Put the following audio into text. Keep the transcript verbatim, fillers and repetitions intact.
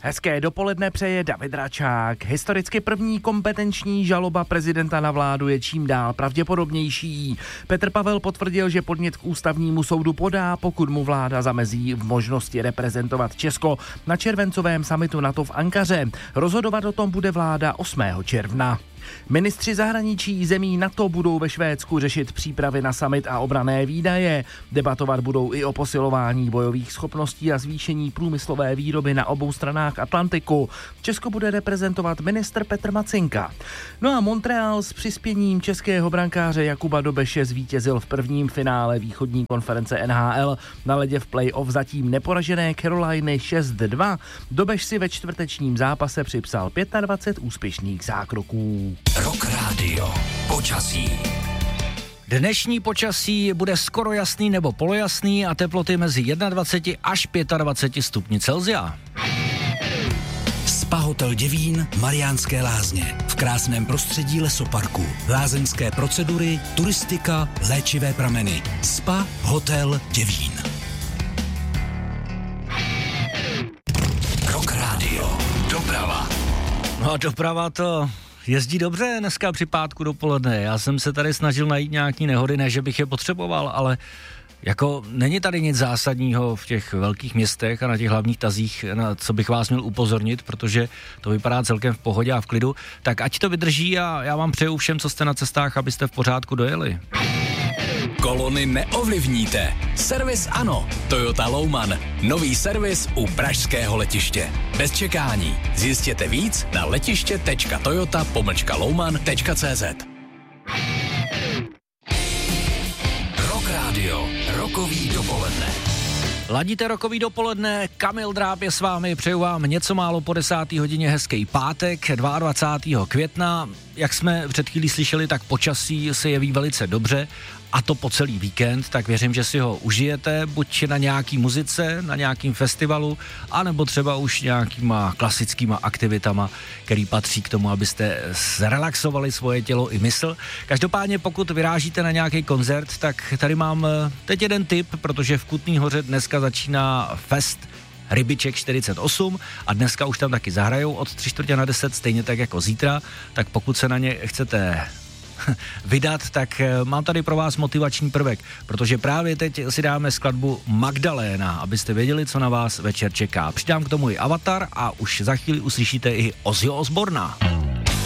Hezké dopoledne přeje David Račák. Historicky první kompetenční žaloba prezidenta na vládu je čím dál pravděpodobnější. Petr Pavel potvrdil, že podnět k ústavnímu soudu podá, pokud mu vláda zamezí v možnosti reprezentovat Česko na červencovém summitu NATO v Ankaře. Rozhodovat o tom bude vláda osmého června. Ministři zahraničí zemí NATO budou ve Švédsku řešit přípravy na summit a obranné výdaje. Debatovat budou i o posilování bojových schopností a zvýšení průmyslové výroby na obou stranách Atlantiku. Česko bude reprezentovat ministr Petr Macinka. No a Montreal s přispěním českého brankáře Jakuba Dobeše zvítězil v prvním finále východní konference N H L. Na ledě v play-off zatím neporažené Caroliny šest dva. Dobeš si ve čtvrtečním zápase připsal dvacet pět úspěšných zákroků. Rock Radio. Počasí. Dnešní počasí bude skoro jasný nebo polojasný a teploty mezi dvacet jedna až dvacet pět stupni Celsia. Spa Hotel Děvín, Mariánské Lázně. V krásném prostředí lesoparku. Lázeňské procedury, turistika, léčivé prameny. Spa Hotel Děvín. Rock Radio. Doprava. No a doprava to jezdí dobře dneska při pátku dopoledne. Já jsem se tady snažil najít nějaký nehody, ne že bych je potřeboval, ale jako není tady nic zásadního v těch velkých městech a na těch hlavních tazích, na co bych vás měl upozornit, protože to vypadá celkem v pohodě a v klidu. Tak ať to vydrží a já vám přeju všem, co jste na cestách, abyste v pořádku dojeli. Kolony neovlivníte. Servis ano. Toyota Louman. Nový servis u pražského letiště. Bez čekání. Zjistěte víc na letiště tečka toyota pomlčka louman tečka cé zet. Rock Radio. Rokový dopoledne. Ladíte rokový dopoledne, Kamil Dráb je s vámi, přeju vám něco málo po desáté hodině hezký pátek, dvacátého druhého května. Jak jsme před chvílí slyšeli, tak počasí se jeví velice dobře a to po celý víkend, tak věřím, že si ho užijete, buď na nějaký muzice, na nějakým festivalu, anebo třeba už nějakýma klasickýma aktivitama, který patří k tomu, abyste zrelaxovali svoje tělo i mysl. Každopádně, pokud vyrážíte na nějaký koncert, tak tady mám teď jeden tip, protože v Kutný Hoře dneska začíná fest Rybiček čtyřicet osm a dneska už tam taky zahrajou od tři čtvrtě na deset, stejně tak jako zítra, tak pokud se na ně chcete vydat, tak mám tady pro vás motivační prvek, protože právě teď si dáme skladbu Magdaléna, abyste věděli, co na vás večer čeká. Přidám k tomu i Avatar a už za chvíli uslyšíte i Ozzyho Osborna.